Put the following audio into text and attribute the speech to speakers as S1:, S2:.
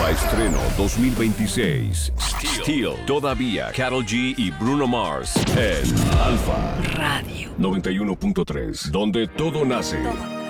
S1: Alfa Estreno 2026. Steel. Todavía Karol G y Bruno Mars en Alfa
S2: Radio
S1: 91.3, donde todo nace.